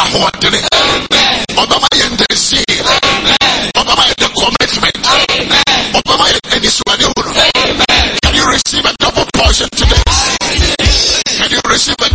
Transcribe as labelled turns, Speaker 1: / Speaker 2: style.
Speaker 1: holding. Obama and the sea. Obama and the commitment. Obama and his one. Can you receive a double portion today? Can you receive a